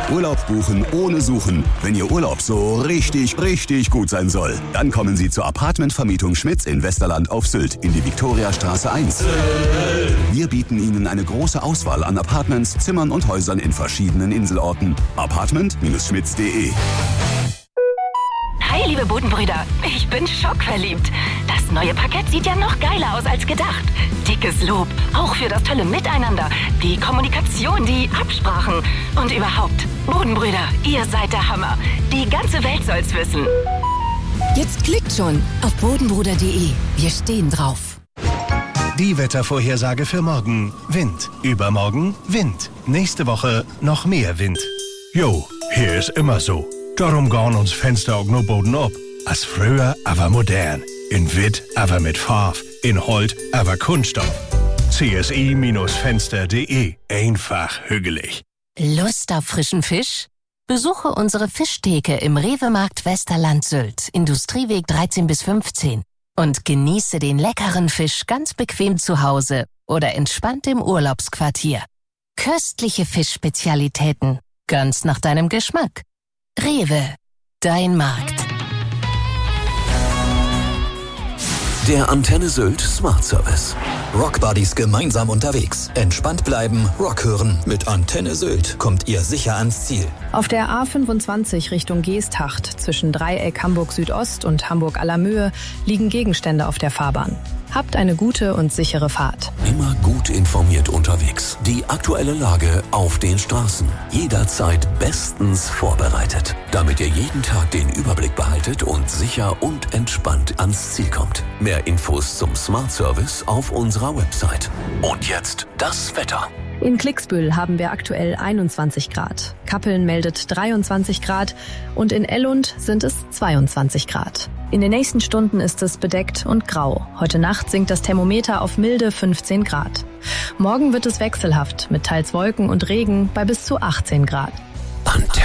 Urlaub buchen ohne Suchen. Wenn Ihr Urlaub so richtig, richtig gut sein soll, dann kommen Sie zur Apartmentvermietung Schmitz in Westerland auf Sylt in die Viktoriastraße 1. Wir bieten Ihnen eine große Auswahl an Apartments, Zimmern und Häusern in verschiedenen Inselorten. Apartment-schmitz.de. Hi, liebe Bodenbrüder. Ich bin schockverliebt. Das neue Parkett sieht ja noch geiler aus als gedacht. Dickes Lob, auch für das tolle Miteinander, die Kommunikation, die Absprachen und überhaupt. Bodenbrüder, ihr seid der Hammer. Die ganze Welt soll's wissen. Jetzt klickt schon auf bodenbruder.de. Wir stehen drauf. Die Wettervorhersage für morgen. Wind. Übermorgen Wind. Nächste Woche noch mehr Wind. Jo, hier ist immer so. Darum gehen uns Fenster auch nur Boden ab. Als früher, aber modern. In Witt, aber mit Farbe. In Holt, aber Kunststoff. CSI-Fenster.de. Einfach hügelig. Lust auf frischen Fisch? Besuche unsere Fischtheke im Rewe-Markt Westerland Sylt, Industrieweg 13 bis 15. Und genieße den leckeren Fisch ganz bequem zu Hause oder entspannt im Urlaubsquartier. Köstliche Fischspezialitäten, ganz nach deinem Geschmack. Rewe, dein Markt. Der Antenne Sylt Smart Service. Rockbuddies gemeinsam unterwegs. Entspannt bleiben, Rock hören. Mit Antenne Sylt kommt ihr sicher ans Ziel. Auf der A25 Richtung Geesthacht zwischen Dreieck Hamburg Südost und Hamburg Allermöhe liegen Gegenstände auf der Fahrbahn. Habt eine gute und sichere Fahrt. Immer gut informiert unterwegs. Die aktuelle Lage auf den Straßen. Jederzeit bestens vorbereitet. Damit ihr jeden Tag den Überblick behaltet und sicher und entspannt ans Ziel kommt. Mehr Infos zum Smart Service auf unserer Website. Und jetzt das Wetter. In Klicksbühl haben wir aktuell 21 Grad. Kappeln meldet 23 Grad und in Ellund sind es 22 Grad. In den nächsten Stunden ist es bedeckt und grau. Heute Nacht sinkt das Thermometer auf milde 15 Grad. Morgen wird es wechselhaft mit teils Wolken und Regen bei bis zu 18 Grad.